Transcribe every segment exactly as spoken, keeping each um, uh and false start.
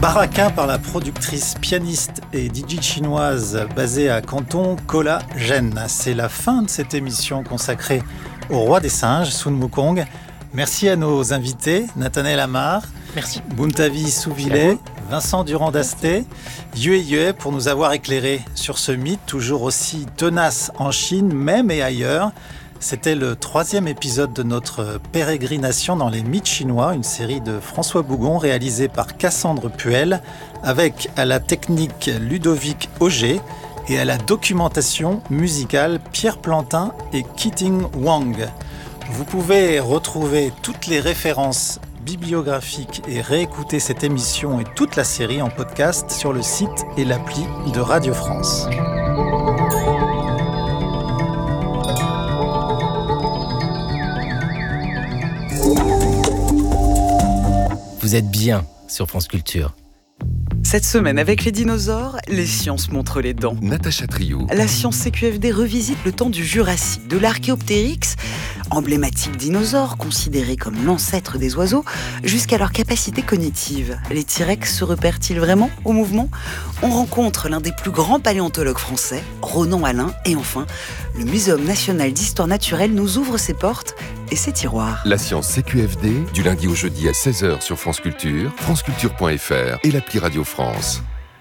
Baraka par la productrice, pianiste et D J chinoise basée à Canton, Kola Gen. C'est la fin de cette émission consacrée au roi des singes, Sun Wukong. Merci à nos invités, Nathanaël Amar, Merci. Buntavi Souvillet, Vincent Durand-Dasté, Yue Yue pour nous avoir éclairés sur ce mythe toujours aussi tenace en Chine, même et ailleurs. C'était le troisième épisode de notre pérégrination dans les mythes chinois, une série de François Bougon réalisée par Cassandre Puel, avec à la technique Ludovic Auger et à la documentation musicale Pierre Plantin et Kiting Wang. Vous pouvez retrouver toutes les références bibliographiques et réécouter cette émission et toute la série en podcast sur le site et l'appli de Radio France. Vous êtes bien sur France Culture. Cette semaine, avec les dinosaures, les sciences montrent les dents. Natacha Triou. La science C Q F D revisite le temps du Jurassique, de l'Archéoptérix, emblématique dinosaure considéré comme l'ancêtre des oiseaux, jusqu'à leur capacité cognitive. Les T-Rex se repèrent-ils vraiment au mouvement ? On rencontre l'un des plus grands paléontologues français, Ronan Alain, et enfin, le Muséum national d'histoire naturelle nous ouvre ses portes et ses tiroirs. La science C Q F D, du lundi au jeudi à seize heures sur France Culture, franceculture point f r et l'appli Radio France.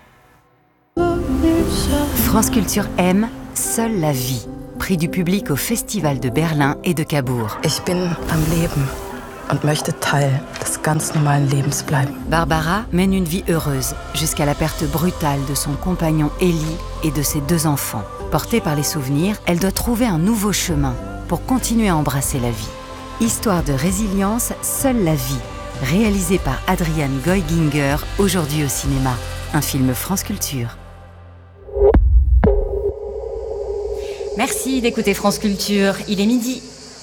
France Culture aime Seule la vie. Prix du public au Festival de Berlin et de Cabourg. Ich bin am Leben und möchte Teil des ganz normalen Lebens bleiben. Barbara mène une vie heureuse jusqu'à la perte brutale de son compagnon Ellie et de ses deux enfants. Portée par les souvenirs, elle doit trouver un nouveau chemin pour continuer à embrasser la vie. Histoire de résilience, Seule la vie. Réalisé par Adriane Goy-Ginger, aujourd'hui au cinéma. Un film France Culture. Merci d'écouter France Culture, il est midi.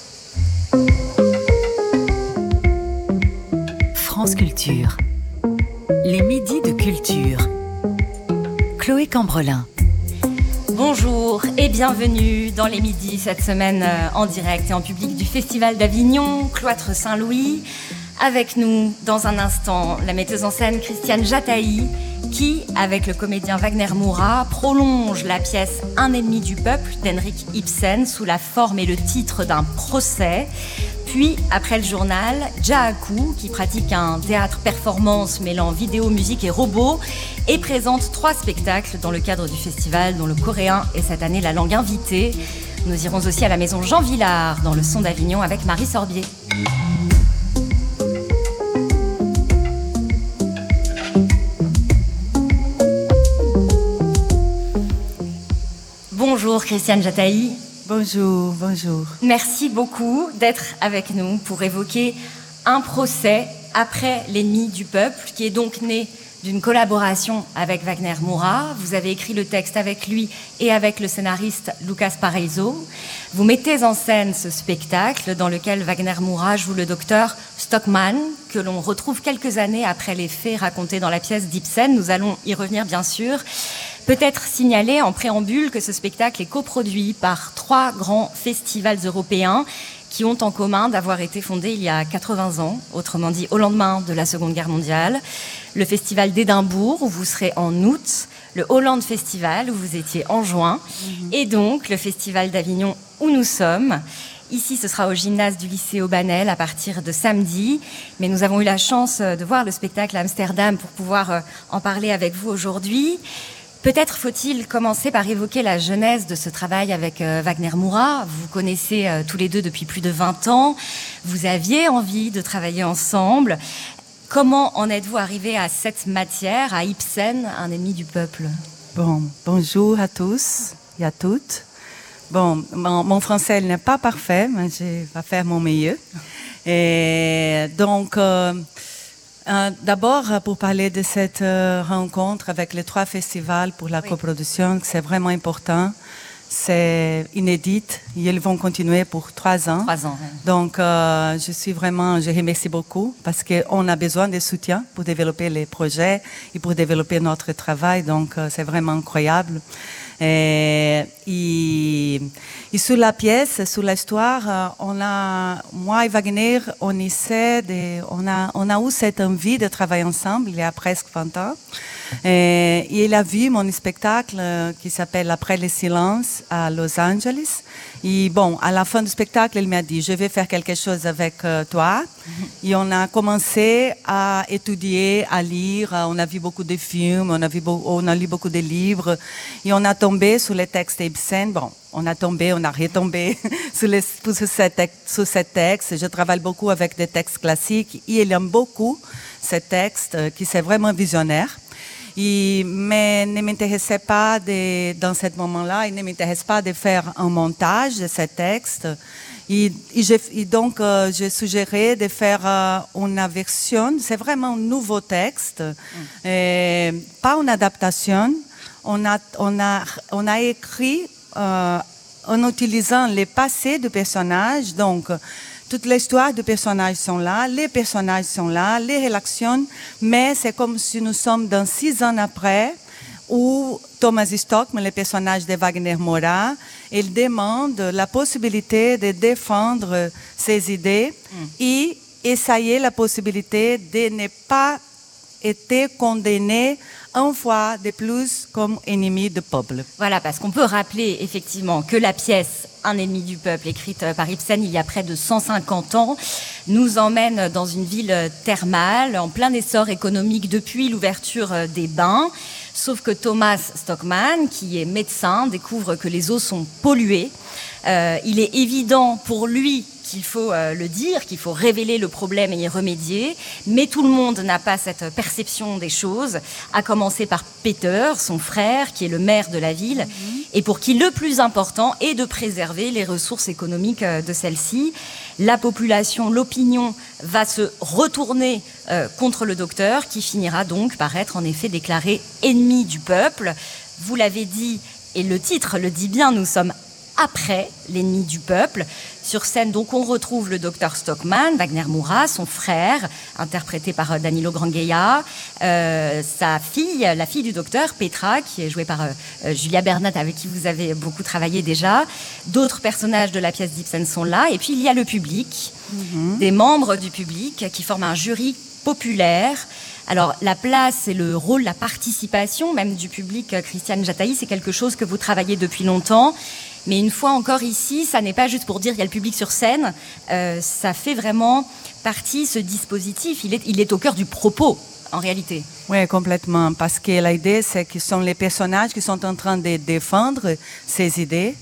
France Culture. Les midis de culture. Chloé Cambrelin. Bonjour et bienvenue dans les midis cette semaine en direct et en public du Festival d'Avignon, Cloître Saint-Louis. Avec nous, dans un instant, la metteuse en scène Christiane Jataï, qui, avec le comédien Wagner Moura, prolonge la pièce Un ennemi du peuple d'Henrik Ibsen sous la forme et le titre d'un procès. Puis, après le journal, Jaaku, qui pratique un théâtre-performance mêlant vidéo, musique et robots, et présente trois spectacles dans le cadre du festival, dont le coréen est cette année la langue invitée. Nous irons aussi à la maison Jean Villard, dans le son d'Avignon, avec Marie Sorbier. Bonjour Christiane Jataï. Bonjour, bonjour. Merci beaucoup d'être avec nous pour évoquer un procès après l'ennemi du peuple, qui est donc né d'une collaboration avec Wagner Moura. Vous avez écrit le texte avec lui et avec le scénariste Lucas Paraiso. Vous mettez en scène ce spectacle dans lequel Wagner Moura joue le docteur Stockmann, que l'on retrouve quelques années après les faits racontés dans la pièce d'Ibsen. Nous allons y revenir bien sûr. Peut-être signaler en préambule que ce spectacle est coproduit par trois grands festivals européens qui ont en commun d'avoir été fondés il y a quatre-vingts ans, autrement dit au lendemain de la Seconde Guerre mondiale. Le Festival d'Édimbourg, où vous serez en août, le Hollande Festival, où vous étiez en juin, mmh. et donc le Festival d'Avignon, où nous sommes. Ici, ce sera au gymnase du lycée Aubanel à partir de samedi. Mais nous avons eu la chance de voir le spectacle à Amsterdam pour pouvoir en parler avec vous aujourd'hui. Peut-être faut-il commencer par évoquer la genèse de ce travail avec euh, Wagner Moura. Vous connaissez euh, tous les deux depuis plus de vingt ans. Vous aviez envie de travailler ensemble. Comment en êtes-vous arrivé à cette matière, à Ibsen, un ennemi du peuple ? Bon, bonjour à tous et à toutes. Bon, mon, mon français n'est pas parfait, mais je vais faire mon meilleur. Et donc... Euh, Euh, d'abord, pour parler de cette euh, rencontre avec les trois festivals pour la oui. coproduction, c'est vraiment important. C'est inédit. Ils vont continuer pour trois ans. Trois ans. Oui. Donc, euh, je suis vraiment, je remercie beaucoup parce qu'on a besoin de soutien pour développer les projets et pour développer notre travail. Donc, euh, c'est vraiment incroyable. Et, et, et sur la pièce, sur l'histoire, on a, moi et Wagner, on essaie de, on a, on a eu cette envie de travailler ensemble il y a presque vingt ans. Et, et il a vu mon spectacle qui s'appelle Après le silence à Los Angeles. Et bon, à la fin du spectacle, il m'a dit, je vais faire quelque chose avec euh, toi. Mm-hmm. Et on a commencé à étudier, à lire. On a vu beaucoup de films, on a, vu beau, on a lu beaucoup de livres. Et on a tombé sur les textes Ibsen. Bon, on a tombé, on a retombé sur, les, sur, ces textes, sur ces textes. Je travaille beaucoup avec des textes classiques. Et il aime beaucoup ces textes qui sont vraiment visionnaires. Et, mais ne m'intéressait pas de, dans ce moment-là, il ne m'intéresse pas de faire un montage de ces textes. Et, et, je, et donc, euh, je suggérais de faire euh, une version, c'est vraiment un nouveau texte, mm. et, pas une adaptation. On a, on a, on a écrit euh, en utilisant les passés du personnage, donc toute l'histoire des personnages sont là, les personnages sont là, les relations, mais c'est comme si nous sommes dans six ans après, où Thomas Stockmann, le personnage de Wagner Moura, il demande la possibilité de défendre ses idées mm. et essayer la possibilité de ne pas être condamné une fois de plus comme ennemi du peuple. Voilà, parce qu'on peut rappeler effectivement que la pièce Un ennemi du peuple, écrite par Ibsen il y a près de cent cinquante ans, nous emmène dans une ville thermale, en plein essor économique depuis l'ouverture des bains. Sauf que Thomas Stockmann, qui est médecin, découvre que les eaux sont polluées. Euh, il est évident pour lui qu'il faut euh, le dire, qu'il faut révéler le problème et y remédier, mais tout le monde n'a pas cette perception des choses, à commencer par Peter, son frère, qui est le maire de la ville, mmh. et pour qui le plus important est de préserver les ressources économiques de celle-ci. La population, l'opinion va se retourner euh, contre le docteur, qui finira donc par être en effet déclaré ennemi du peuple. Vous l'avez dit, et le titre le dit bien, nous sommes après l'ennemi du peuple. Sur scène, donc, on retrouve le docteur Stockmann, Wagner Moura, son frère, interprété par Danilo Grangheia, euh, sa fille, la fille du docteur, Petra, qui est jouée par euh, Julia Bernat, avec qui vous avez beaucoup travaillé déjà. D'autres personnages de la pièce d'Ibsen sont là. Et puis, il y a le public, mm-hmm. des membres du public qui forment un jury populaire. Alors, la place et le rôle, la participation même du public, Christiane Jataï, c'est quelque chose que vous travaillez depuis longtemps. Mais une fois encore ici, ça n'est pas juste pour dire il y a le public sur scène, euh, ça fait vraiment partie, ce dispositif, il est, il est au cœur du propos, en réalité. Oui, complètement, parce que l'idée, c'est que ce sont les personnages qui sont en train de défendre ces idées,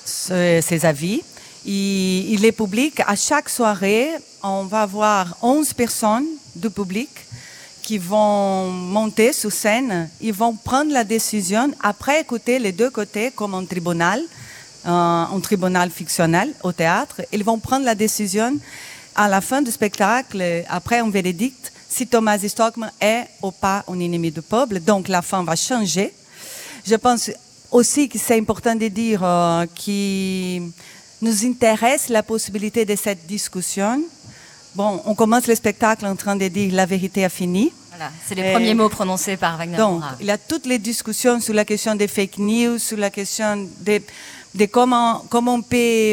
ces avis. Et, et les publics, à chaque soirée, on va voir onze personnes du public qui vont monter sur scène, ils vont prendre la décision, après écouter les deux côtés comme un tribunal, un tribunal fictionnel au théâtre. Ils vont prendre la décision à la fin du spectacle, après un verdict, si Thomas Stockmann est ou pas un ennemi du peuple. Donc la fin va changer. Je pense aussi que c'est important de dire euh, qu'il nous intéresse la possibilité de cette discussion. Bon, on commence le spectacle en train de dire la vérité a fini. Voilà, c'est les premiers Et mots prononcés par Wagner Donc, Moura. il y a toutes les discussions sur la question des fake news, sur la question de, de comment, comment on peut,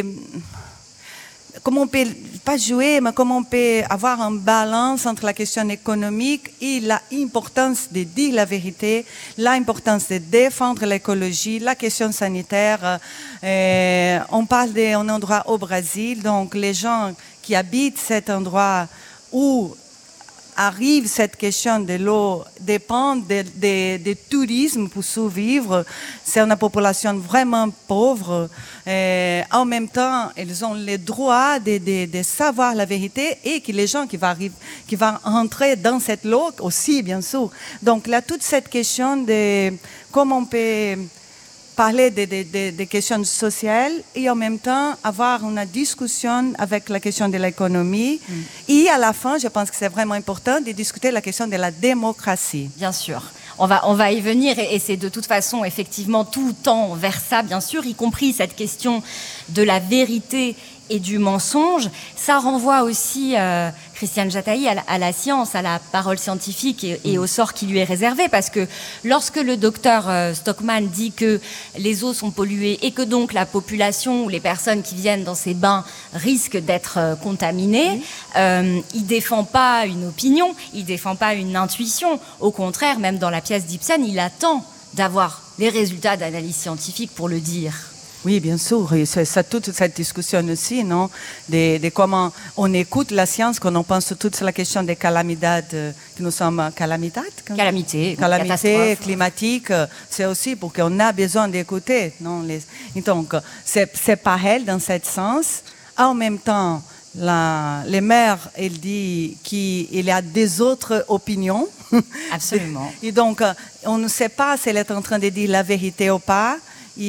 comment on peut, pas jouer, mais comment on peut avoir un balance entre la question économique et l'importance de dire la vérité, l'importance de défendre l'écologie, la question sanitaire. Euh, on parle d'un endroit au Brésil, donc les gens qui habitent cet endroit où arrive cette question de l'eau dépend du de, de tourisme pour survivre. C'est une population vraiment pauvre. Et en même temps, ils ont le droit de, de, de savoir la vérité et que les gens qui vont, arriver, qui vont entrer dans cette eau aussi, bien sûr. Donc, là, toute cette question de comment on peut parler des de, de, de questions sociales et en même temps avoir une discussion avec la question de l'économie. Mm. Et à la fin, je pense que c'est vraiment important de discuter la question de la démocratie. Bien sûr. On va, on va y venir et, et c'est de toute façon effectivement tout le temps vers ça, bien sûr, y compris cette question de la vérité et du mensonge. Ça renvoie aussi, euh, Christiane Jataï, à la, à la science, à la parole scientifique et, et au sort qui lui est réservé. Parce que lorsque le docteur euh, Stockmann dit que les eaux sont polluées et que donc la population ou les personnes qui viennent dans ces bains risquent d'être euh, contaminées, euh, il ne défend pas une opinion, il ne défend pas une intuition. Au contraire, même dans la pièce d'Ibsen, il attend d'avoir les résultats d'analyse scientifique pour le dire. Oui, bien sûr. Et c'est ça, toute cette discussion aussi, non, de, de comment on écoute la science quand on pense toute la question des calamités, que nous sommes calamités, calamité, calamité climatique. C'est aussi pour qu'on a besoin d'écouter, non. Les, donc, c'est, c'est pareil dans ce sens. En même temps, la, les mères, elle dit qu'il y a des autres opinions. Absolument. Et donc, on ne sait pas si elle est en train de dire la vérité ou pas.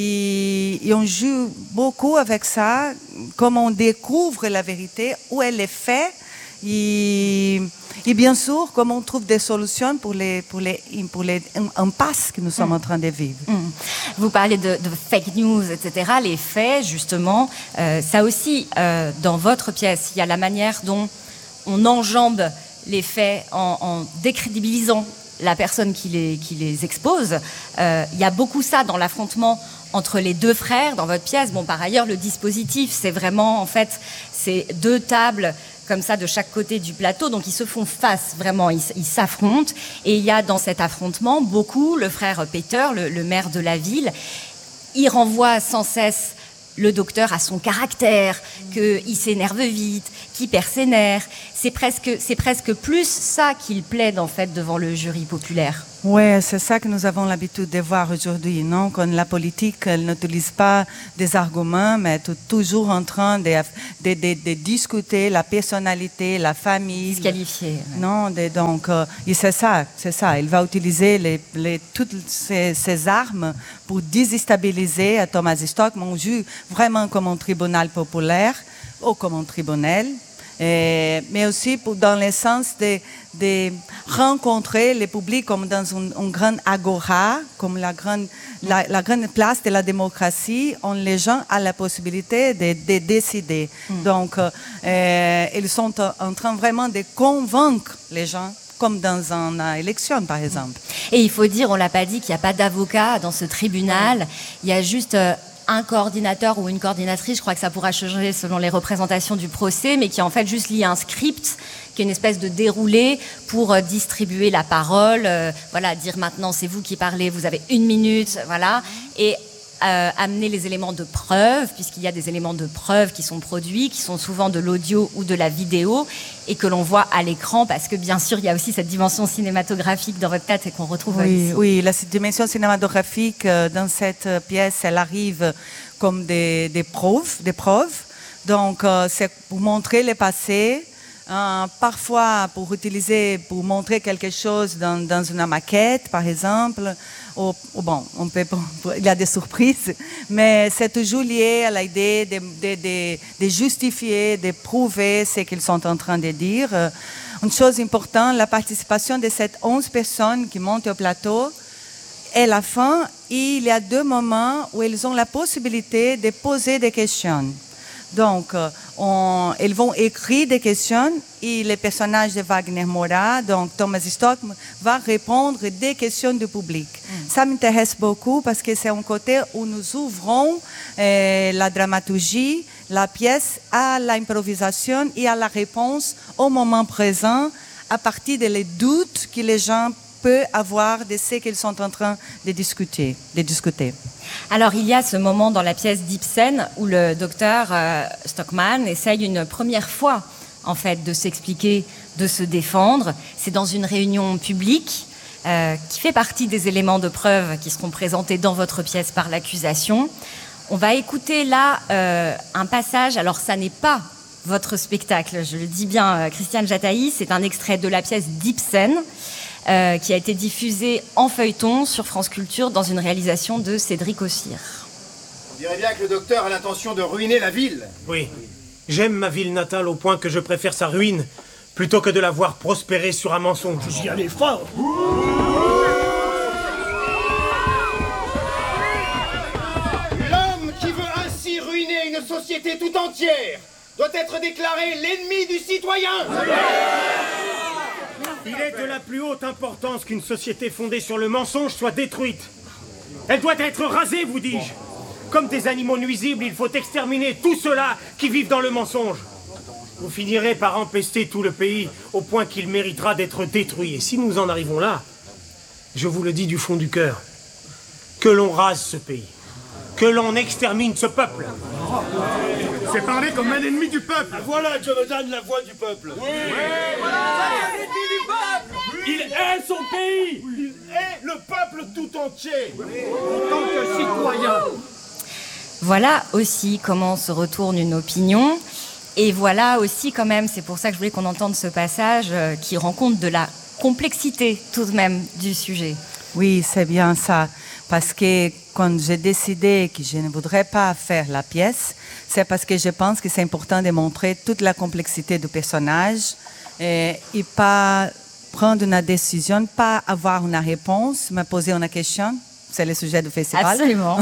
Et, et on joue beaucoup avec ça, comment on découvre la vérité, où elle est faite, et, et bien sûr, comment on trouve des solutions pour les, pour les, pour les impasses que nous sommes mmh. en train de vivre. Mmh. Vous parlez de, de fake news, et cetera. Les faits, justement, euh, ça aussi, euh, dans votre pièce, il y a la manière dont on enjambe les faits en, en décrédibilisant la personne qui les, qui les expose. Euh, il y a beaucoup ça dans l'affrontement entre les deux frères dans votre pièce. Bon, par ailleurs, le dispositif, c'est vraiment, en fait, c'est deux tables comme ça de chaque côté du plateau, donc ils se font face, vraiment, ils, ils s'affrontent. Et il y a dans cet affrontement beaucoup le frère Peter, le, le maire de la ville. Il renvoie sans cesse le docteur a son caractère, qu'il s'énerve vite, qu'il perd ses nerfs. C'est presque, c'est presque plus ça qu'il plaide en fait devant le jury populaire. Oui, c'est ça que nous avons l'habitude de voir aujourd'hui, non? Quand la politique, elle n'utilise pas des arguments, mais est toujours en train de, de, de, de discuter la personnalité, la famille. Disqualifier. Ouais. Non, de, donc, euh, et c'est ça, c'est ça. Il va utiliser les, les, toutes ces, ces armes pour déstabiliser Thomas Stockmann. On joue vraiment comme un tribunal populaire ou comme un tribunal. Et, mais aussi pour, dans le sens de, de rencontrer le public comme dans une, une grande agora, comme la grande, la, la grande place de la démocratie, où les gens ont la possibilité de, de décider. Mm. Donc, euh, ils sont en train vraiment de convaincre les gens, comme dans une élection, par exemple. Et il faut dire, on ne l'a pas dit, qu'il n'y a pas d'avocat dans ce tribunal. Mm. Il y a juste... Euh, un coordinateur ou une coordinatrice, je crois que ça pourra changer selon les représentations du procès, mais qui en fait juste lit un script, qui est une espèce de déroulé pour euh, distribuer la parole, euh, voilà, dire maintenant c'est vous qui parlez, vous avez une minute, voilà, et euh, amener les éléments de preuve, puisqu'il y a des éléments de preuve qui sont produits, qui sont souvent de l'audio ou de la vidéo, et que l'on voit à l'écran, parce que bien sûr, il y a aussi cette dimension cinématographique dans votre tête et qu'on retrouve oui, ici. Oui, la dimension cinématographique euh, dans cette pièce, elle arrive comme des, des preuves, des preuves. Donc, euh, c'est pour montrer le passé, euh, parfois pour utiliser, pour montrer quelque chose dans, dans une maquette, par exemple. Ou, ou bon, on peut, il y a des surprises, mais c'est toujours lié à l'idée de, de, de, de justifier, de prouver ce qu'ils sont en train de dire. Une chose importante, la participation de ces onze personnes qui montent au plateau. Et la fin, il y a deux moments où ils ont la possibilité de poser des questions. Donc, on, ils vont écrire des questions et le personnage de Wagner Moura, donc Thomas Stockmann, va répondre des questions du public. Mm. Ça m'intéresse beaucoup parce que c'est un côté où nous ouvrons euh, la dramaturgie, la pièce à l'improvisation et à la réponse au moment présent à partir des doutes que les gens peuvent avoir de ce qu'ils sont en train de discuter. De discuter. Alors, il y a ce moment dans la pièce d'Ibsen où le docteur euh, Stockmann essaye une première fois, en fait, de s'expliquer, de se défendre. C'est dans une réunion publique euh, qui fait partie des éléments de preuve qui seront présentés dans votre pièce par l'accusation. On va écouter là euh, un passage. Alors, ça n'est pas votre spectacle, je le dis bien, euh, Christiane Jataï, c'est un extrait de la pièce d'Ibsen. Euh, qui a été diffusé en feuilleton sur France Culture dans une réalisation de Cédric Ossir. On dirait bien que le docteur a l'intention de ruiner la ville. Oui, j'aime ma ville natale au point que je préfère sa ruine plutôt que de la voir prospérer sur un mensonge. J'y allais fort. L'homme qui veut ainsi ruiner une société tout entière doit être déclarée l'ennemi du citoyen. Il est de la plus haute importance qu'une société fondée sur le mensonge soit détruite. Elle doit être rasée, vous dis-je. Comme des animaux nuisibles, il faut exterminer tous ceux-là qui vivent dans le mensonge. Vous finirez par empester tout le pays au point qu'il méritera d'être détruit. Et si nous en arrivons là, je vous le dis du fond du cœur, que l'on rase ce pays, que l'on extermine ce peuple. C'est parler comme un ennemi du peuple. Voilà Jonathan, la voix du peuple. Oui, oui. Voilà. Il hait son pays. Il hait le peuple tout entier. En tant que citoyen. Voilà aussi comment se retourne une opinion. Et voilà aussi quand même, c'est pour ça que je voulais qu'on entende ce passage euh, qui rend compte de la complexité tout de même du sujet. Oui, c'est bien ça. Parce que quand j'ai décidé que je ne voudrais pas faire la pièce, c'est parce que je pense que c'est important de montrer toute la complexité du personnage et, et pas prendre une décision, pas avoir une réponse, me poser une question. C'est le sujet du festival. Absolument.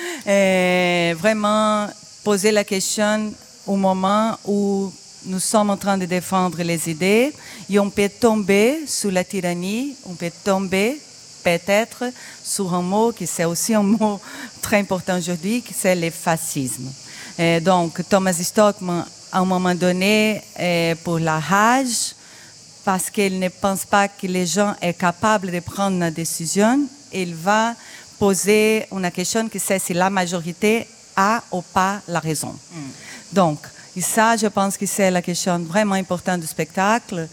Et vraiment poser la question au moment où nous sommes en train de défendre les idées et on peut tomber sous la tyrannie, on peut tomber peut-être sur un mot qui c'est aussi un mot très important aujourd'hui, qui c'est le fascisme. Et donc Thomas Stockmann, à un moment donné, pour la rage, parce qu'il ne pense pas que les gens sont capables de prendre une décision, il va poser une question qui c'est si la majorité a ou pas la raison. Mm. Donc, et ça, je pense que c'est la question vraiment importante du spectacle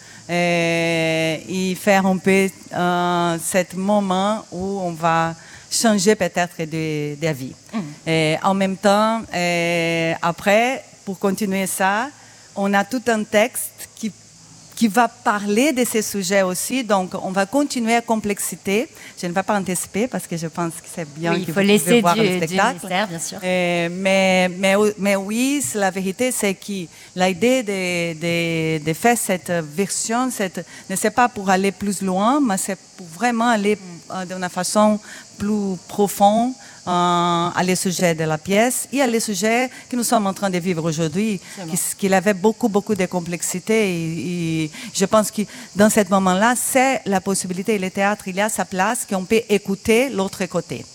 et, et faire un peu euh, ce moment où on va changer peut-être d'avis. Mm. Et en même temps, et après, pour continuer ça, on a tout un texte qui qui va parler de ces sujets aussi. Donc, on va continuer à complexité. Je ne vais pas anticiper parce que je pense que c'est bien oui, que il faut vous laisser voir du, le spectacle. Du mystère, bien sûr. Euh, mais, mais, mais oui, la vérité, c'est que l'idée de, de, de faire cette version, cette, ne c'est pas pour aller plus loin, mais c'est pour vraiment aller mm. d'une façon plus profonde euh, à les sujets de la pièce et à les sujets que nous sommes en train de vivre aujourd'hui, qu'il avait beaucoup, beaucoup de complexité. Et, et je pense que dans ce moment-là, c'est la possibilité, le théâtre, il y a sa place, qu'on peut écouter l'autre côté.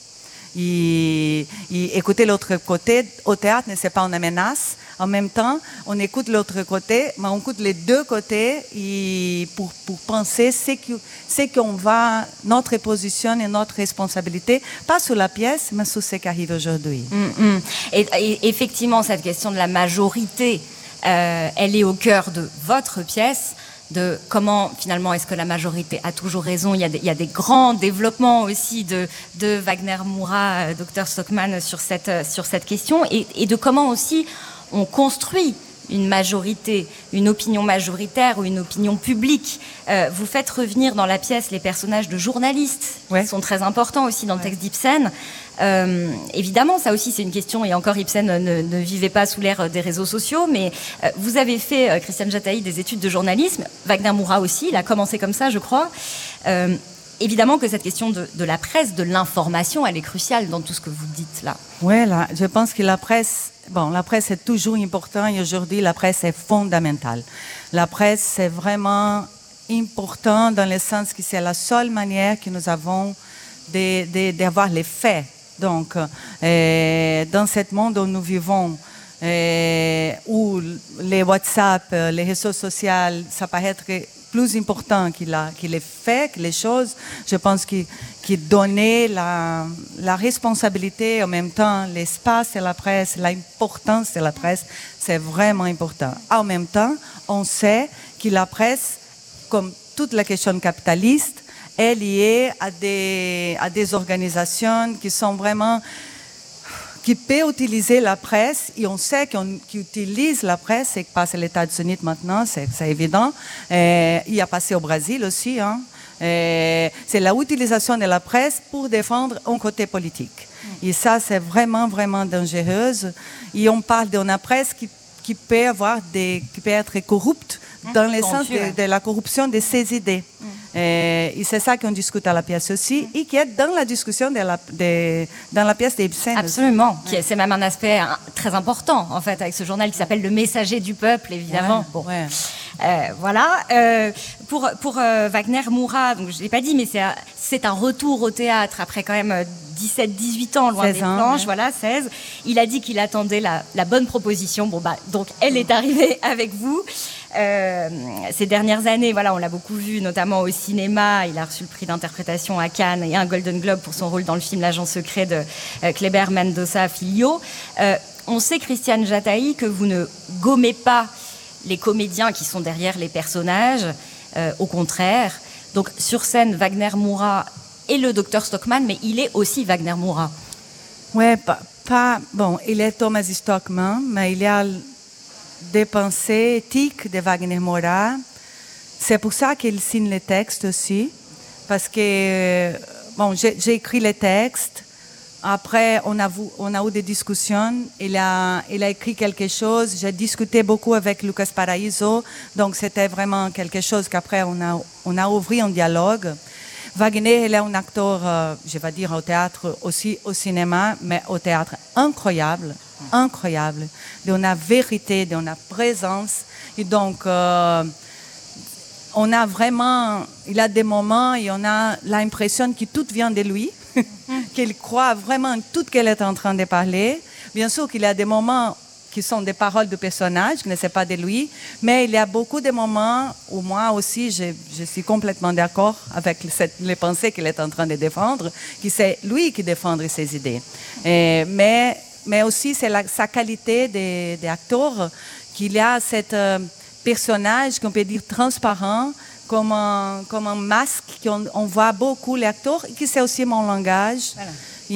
Et, et écouter l'autre côté au théâtre, ce n'est pas une menace. En même temps, on écoute l'autre côté, mais on écoute les deux côtés et pour, pour penser ce qu'on ce qu'on va, notre position et notre responsabilité, pas sur la pièce, mais sur ce qui arrive aujourd'hui. Mm-hmm. et, et effectivement, cette question de la majorité, euh, elle est au cœur de votre pièce, de comment finalement est-ce que la majorité a toujours raison. Il y a des, il y a des grands développements aussi de, de Wagner-Moura, docteur Stockmann, sur cette, sur cette question et, et de comment aussi on construit une majorité, une opinion majoritaire ou une opinion publique. Euh, vous faites revenir dans la pièce les personnages de journalistes, ouais. qui sont très importants aussi dans le texte ouais. d'Ibsen. Euh, évidemment, ça aussi c'est une question, et encore Ibsen ne, ne vivait pas sous l'ère des réseaux sociaux, mais euh, vous avez fait, euh, Christiane Jataï, des études de journalisme, Wagner-Moura aussi, il a commencé comme ça, je crois. Euh, Évidemment que cette question de, de la presse, de l'information, elle est cruciale dans tout ce que vous dites là. Oui, là, je pense que la presse, bon, la presse est toujours importante et aujourd'hui la presse est fondamentale. La presse c'est vraiment important dans le sens que c'est la seule manière que nous avons de, de, d'avoir les faits. Donc, euh, dans ce monde où nous vivons, euh, où les WhatsApp, les réseaux sociaux, ça paraît être plus important qu'il a, qu'il est fait, que les choses, je pense qu'il, qu'il donner la, la responsabilité, en même temps l'espace de la presse, l'importance de la presse, c'est vraiment important. En même temps, on sait que la presse, comme toute la question capitaliste, est liée à des, à des organisations qui sont vraiment... qui peut utiliser la presse, et on sait qu'on qui utilise la presse, c'est que passe aux États-Unis maintenant, c'est, c'est évident. Et il y a passé au Brésil aussi. Hein. Et c'est l'utilisation de la presse pour défendre un côté politique. Et ça, c'est vraiment, vraiment dangereux. Et on parle d'une presse qui, qui peut avoir des, qui peut être corrupte dans le sens de, de la corruption de ses idées. Mm. Et, et c'est ça qu'on discute à la pièce aussi, et qui est dans la discussion de la, de, dans la pièce d'Ibsen. Absolument. Ouais. C'est même un aspect un, très important, en fait, avec ce journal qui s'appelle Le Messager du Peuple, évidemment. Ouais, bon. ouais. Euh, voilà. Euh, pour pour euh, Wagner-Moura, donc je l'ai pas dit, mais c'est c'est un retour au théâtre après quand même dix-sept dix-huit ans loin des planches, ouais. Voilà, seize. Il a dit qu'il attendait la, la bonne proposition. Bon bah donc elle est arrivée avec vous. Euh, ces dernières années, voilà, on l'a beaucoup vu, notamment au cinéma. Il a reçu le prix d'interprétation à Cannes et un Golden Globe pour son rôle dans le film L'Agent secret de euh, Kleber Mendoza Filho. Euh, on sait, Christiane Jataï, que vous ne gommez pas les comédiens qui sont derrière les personnages, euh, au contraire. Donc sur scène, Wagner-Moura est le docteur Stockmann, mais il est aussi Wagner-Moura. Ouais, pas, pas bon. Il est Thomas Stockmann, mais il y a des pensées éthiques de Wagner-Moura. C'est pour ça qu'il signe les textes aussi, parce que bon, j'ai, j'ai écrit les textes. Après, on a, on a eu des discussions. Il a, il a écrit quelque chose. J'ai discuté beaucoup avec Lucas Paraíso. Donc, c'était vraiment quelque chose qu'après, on a, on a ouvert un dialogue. Wagner, il est un acteur, euh, je vais dire, au théâtre, aussi au cinéma, mais au théâtre incroyable, incroyable. Dans la vérité, dans la présence. Et donc, euh, on a vraiment, il a des moments et on a l'impression que tout vient de lui. Qu'il croit vraiment en tout ce qu'elle est en train de parler. Bien sûr qu'il y a des moments qui sont des paroles de personnages, qui ne sont pas de lui, mais il y a beaucoup de moments où moi aussi, je, je suis complètement d'accord avec cette, les pensées qu'il est en train de défendre, que c'est lui qui défend ses idées. Et, mais, mais aussi, c'est la, sa qualité d'acteur, qu'il y a ce euh, personnage qu'on peut dire transparent, comme un, comme un masque qu'on on voit beaucoup les acteurs et qui c'est aussi mon langage. Voilà.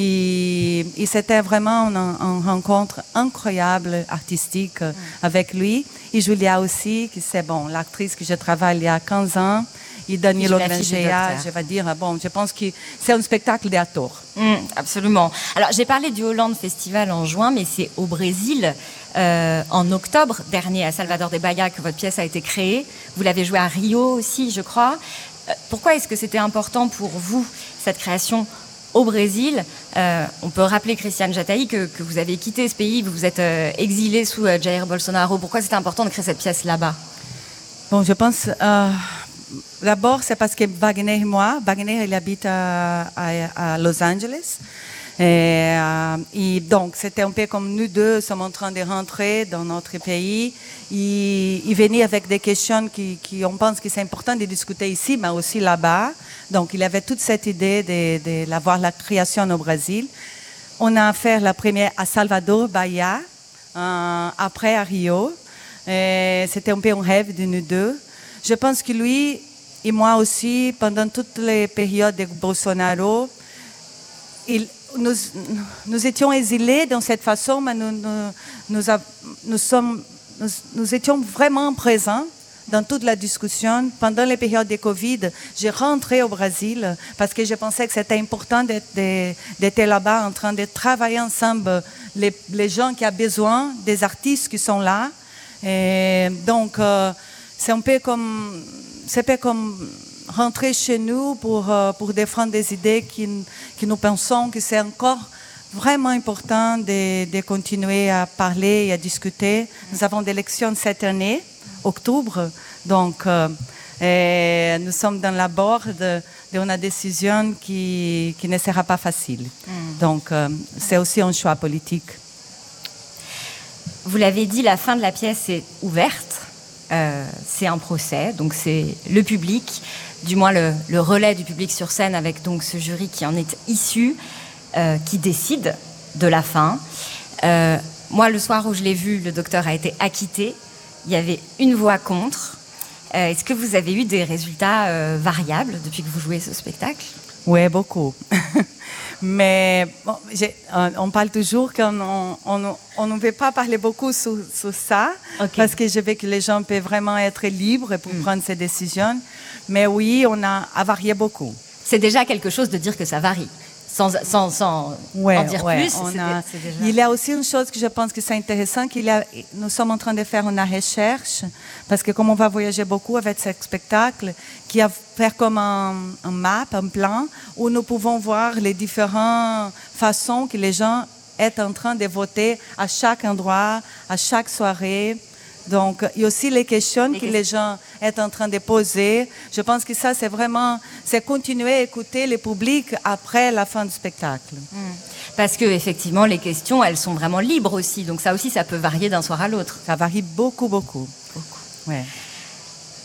Et, et c'était vraiment une, une rencontre incroyable, artistique, mmh. avec lui. Et Julia aussi, qui c'est bon, l'actrice que je travaille il y a quinze ans. Et Danilo Grangeia, je vais dire, bon, je pense que c'est un spectacle d'acteurs. Mmh, absolument. Alors, j'ai parlé du Hollande Festival en juin, mais c'est au Brésil, euh, en octobre dernier, à Salvador de Bahia, que votre pièce a été créée. Vous l'avez jouée à Rio aussi, je crois. Euh, pourquoi est-ce que c'était important pour vous, cette création au Brésil? euh, On peut rappeler, Christiane Jataï, que, que vous avez quitté ce pays, vous vous êtes euh, exilé sous euh, Jair Bolsonaro. Pourquoi c'était important de créer cette pièce là-bas? Bon, je pense... Euh... D'abord, c'est parce que Wagner et moi, Wagner, il habite à, à, à Los Angeles. Et, euh, et donc, c'était un peu comme nous deux sommes en train de rentrer dans notre pays. Et, il venait avec des questions qui, qui on pense que c'est important de discuter ici, mais aussi là-bas. Donc, il avait toute cette idée de, de l'avoir la création au Brésil. On a fait la première à Salvador Bahia, euh, après à Rio. Et c'était un peu un rêve de nous deux. Je pense que lui et moi aussi, pendant toutes les périodes de Bolsonaro, il, nous, nous étions exilés de cette façon, mais nous, nous, nous, a, nous, sommes, nous, nous étions vraiment présents dans toute la discussion. Pendant les périodes de Covid, j'ai rentré au Brésil parce que je pensais que c'était important d'être, d'être là-bas en train de travailler ensemble, les, les gens qui ont besoin, des artistes qui sont là. Et donc, euh, c'est un peu comme, c'est un peu comme rentrer chez nous pour, euh, pour défendre des idées qui, qui nous pensons que c'est encore vraiment important de, de continuer à parler et à discuter. Nous avons des élections cette année, octobre, donc euh, et nous sommes dans la borde d'une décision qui, qui ne sera pas facile. Mm. Donc, euh, c'est aussi un choix politique. Vous l'avez dit, la fin de la pièce est ouverte. Euh, c'est un procès, donc c'est le public, du moins le, le relais du public sur scène avec donc ce jury qui en est issu, euh, qui décide de la fin. Euh, moi, le soir où je l'ai vu, le docteur a été acquitté. Il y avait une voix contre. Euh, est-ce que vous avez eu des résultats euh, variables depuis que vous jouez ce spectacle? Oui, beaucoup. Mais bon, on parle toujours qu'on on, on, on ne veut pas parler beaucoup sur, sur ça, okay. Parce que je veux que les gens peuvent vraiment être libres pour mm. prendre ces décisions. Mais oui, on a, a varié beaucoup. C'est déjà quelque chose de dire que ça varie. sans, sans, sans ouais, en dire ouais, plus. On c'est a, c'est déjà... Il y a aussi une chose que je pense que c'est intéressant, qu'il y a, nous sommes en train de faire une recherche, parce que comme on va voyager beaucoup avec ce spectacle, qui va faire comme un, un map, un plan, où nous pouvons voir les différentes façons que les gens sont en train de voter à chaque endroit, à chaque soirée. Donc, il y a aussi les questions les que questions. les gens sont en train de poser. Je pense que ça, c'est vraiment, c'est continuer à écouter le public après la fin du spectacle. Mmh. Parce que effectivement, les questions, elles sont vraiment libres aussi. Donc ça aussi, ça peut varier d'un soir à l'autre. Ça varie beaucoup, beaucoup. Beaucoup. Ouais.